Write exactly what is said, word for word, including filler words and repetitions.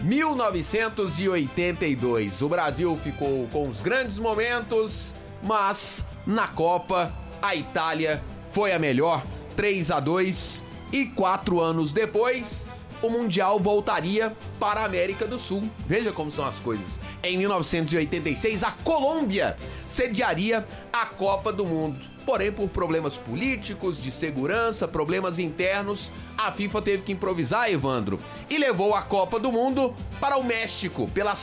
mil novecentos e oitenta e dois. O Brasil ficou com os grandes momentos, mas na Copa a Itália foi a melhor, três a dois, e quatro anos depois o Mundial voltaria para a América do Sul. Veja como são as coisas. Em mil novecentos e oitenta e seis, a Colômbia sediaria a Copa do Mundo. Porém, por problemas políticos, de segurança, problemas internos, a FIFA teve que improvisar, Evandro, e levou a Copa do Mundo para o México, pela